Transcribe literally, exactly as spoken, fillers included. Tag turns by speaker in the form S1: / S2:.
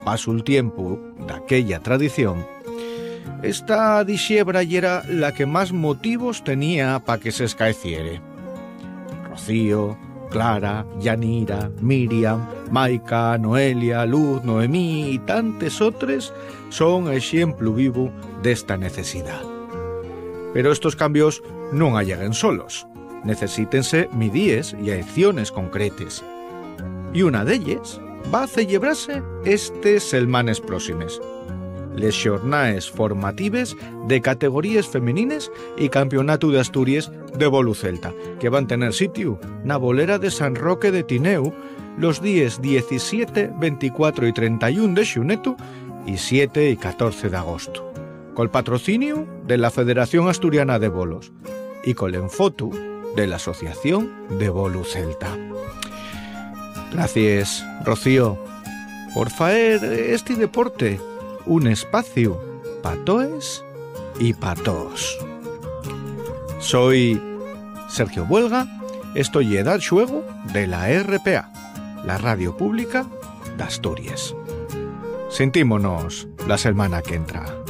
S1: paso el tiempo d'aquella tradición, esta dixebra yera la que más motivos tenía pa que se escaeciere. Rocío, Clara, Yanira, Miriam, Maica, Noelia, Luz, Noemí y tantes otros son ejemplo vivo desta necesidad. Pero estos cambios non alleguen solos. Necesítense midíes y acciones concretes. Y una d'elles va a celebrarse estes selmanes próximes. Les xornaes formatives de categorías femenines y Campeonato de Asturias de bolu celta, que van tener sitio na bolera de San Roque de Tineu los días diecisiete, veinticuatro y treinta y uno de xunetu y siete y catorce de agosto, col patrocinio de la Federación Asturiana de Bolos y col enfotu de la Asociación de Bolu Celta. Gracias, Rocío, por faer este deporte un espacio pa toes y pa toos. Soy Sergio Buelga, estoy en el xuego de la R P A, la Radio Pública de Asturias. Sentímonos la semana que entra.